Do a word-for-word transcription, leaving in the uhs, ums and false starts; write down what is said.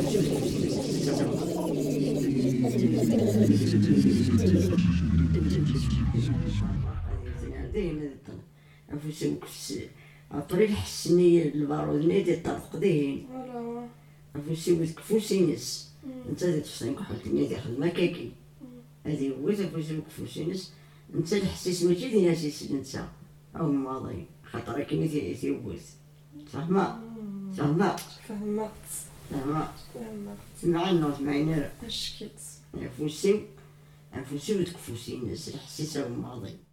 أنفسي وتكفسي دايما أنفسي وكفسي الطريق الحسنية البارودني ديال الطرق داين أنفسي وتكفوسي نس أنت اللي تفصلين كحولتني ديال خدمة كاكي هذه هو أنفسي وكفوسي نس أنت الحسيس ماشي ديال هاسيس نتا أو ماضي خاطر كيما تيوز فهمت فهمت فهمت فهمت فهمت سمعي النور سمعيني اش كيت أنفسي أنفسي وتكفوسي نس الحسيس أو ماضي.